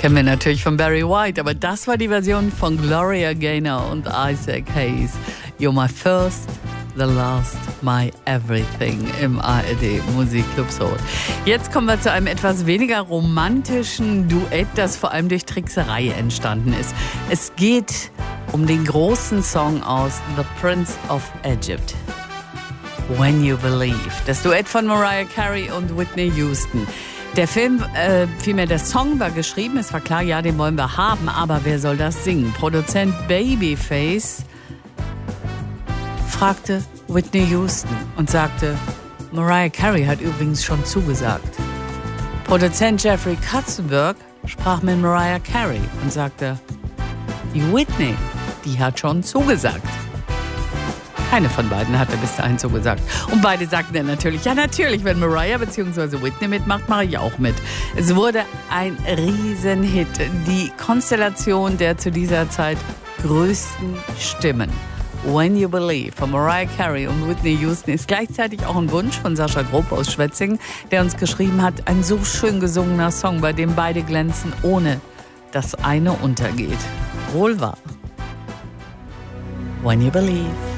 Kennen wir natürlich von Barry White, aber das war die Version von Gloria Gaynor und Isaac Hayes. You're my first, the last, my everything im ARD Musikclub Soul. Jetzt kommen wir zu einem etwas weniger romantischen Duett, das vor allem durch Trickserei entstanden ist. Es geht um den großen Song aus The Prince of Egypt, When You Believe. Das Duett von Mariah Carey und Whitney Houston. Der Film, vielmehr der Song war geschrieben, es war klar, ja, den wollen wir haben, aber wer soll das singen? Produzent Babyface fragte Whitney Houston und sagte, Mariah Carey hat übrigens schon zugesagt. Produzent Jeffrey Katzenberg sprach mit Mariah Carey und sagte, die Whitney, die hat schon zugesagt. Keine von beiden hatte bis dahin zugesagt. Und beide sagten dann natürlich, ja natürlich, wenn Mariah bzw. Whitney mitmacht, mache ich auch mit. Es wurde ein Riesenhit. Die Konstellation der zu dieser Zeit größten Stimmen. When You Believe von Mariah Carey und Whitney Houston ist gleichzeitig auch ein Wunsch von Sascha Grob aus Schwetzingen, der uns geschrieben hat, ein so schön gesungener Song, bei dem beide glänzen, ohne dass eine untergeht. Wohl wahr. When You Believe.